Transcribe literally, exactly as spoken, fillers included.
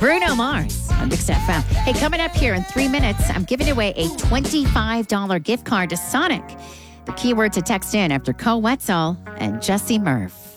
Bruno Mars on Mix F M. Hey, coming up here in three minutes, I'm giving away a twenty-five dollars gift card to Sonic. The keyword to text in after Cole Wetzel and Jesse Murph.